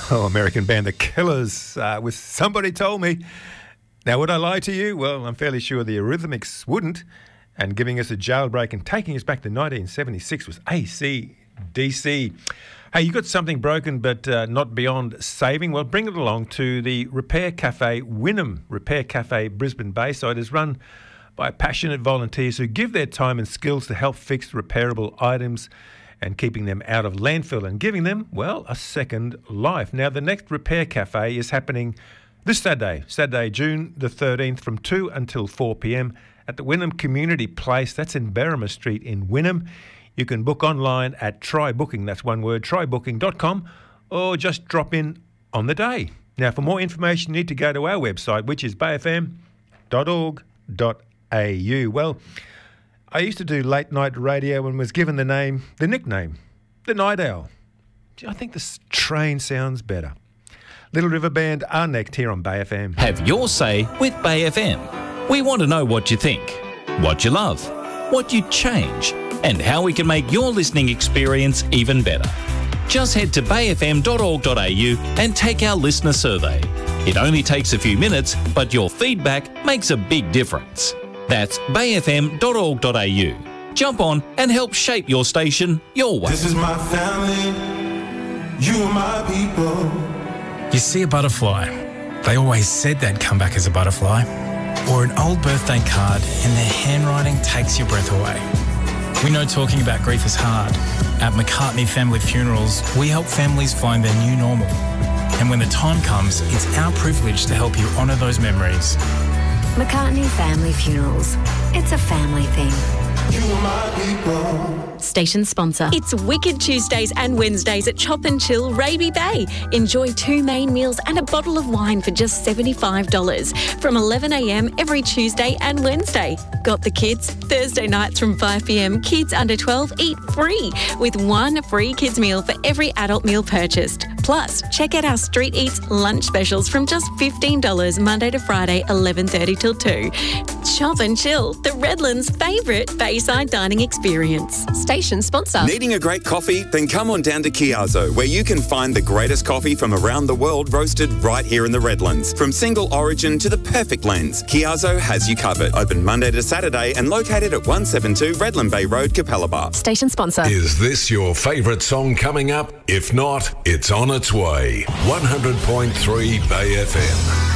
Oh, American band The Killers with Somebody Told Me. Now, would I lie to you? Well, I'm fairly sure the Eurythmics wouldn't. And giving us a jailbreak and taking us back to 1976 was AC/DC. Hey, you got something broken but not beyond saving? Well, bring it along to the Repair Cafe Wynnum Repair Cafe Brisbane Bayside is run by passionate volunteers who give their time and skills to help fix repairable items and keeping them out of landfill and giving them, well, a second life. Now, the next Repair Cafe is happening this Saturday, June the 13th from 2 until 4 p.m. at the Wynnum Community Place. That's in Berrima Street in Wynnum. You can book online at trybooking, that's one word, trybooking.com, or just drop in on the day. Now, for more information, you need to go to our website, which is bayfm.org.au. Well, I used to do late night radio and was given the nickname, the Night Owl. I think the train sounds better. Little River Band are next here on Bay FM. Have your say with Bay FM. We want to know what you think, what you love, what you'd change, and how we can make your listening experience even better. Just head to bayfm.org.au and take our listener survey. It only takes a few minutes, but your feedback makes a big difference. That's bayfm.org.au. Jump on and help shape your station your way. This is my family, you are my people. You see a butterfly, they always said they'd come back as a butterfly. Or an old birthday card and their handwriting takes your breath away. We know talking about grief is hard. At McCartney Family Funerals, we help families find their new normal. And when the time comes, it's our privilege to help you honour those memories. McCartney Family Funerals. It's a family thing. You are my people. Station sponsor. It's Wicked Tuesdays and Wednesdays at Chop and Chill Raby Bay. Enjoy 2 main meals and a bottle of wine for just $75 from 11 a.m. every Tuesday and Wednesday. Got the kids? Thursday nights from 5 p.m. Kids under 12 eat free with 1 free kids meal for every adult meal purchased. Plus, check out our Street Eats lunch specials from just $15 Monday to Friday, 11:30 till 2. Chop and Chill, the Redlands' favourite Bayside dining experience. Station sponsor. Needing a great coffee? Then come on down to Chiazzo, where you can find the greatest coffee from around the world roasted right here in the Redlands. From single origin to the perfect blends, Chiazzo has you covered. Open Monday to Saturday and located at 172 Redland Bay Road, Capalaba. Station sponsor. Is this your favourite song coming up? If not, it's on its way. 100.3 Bay FM.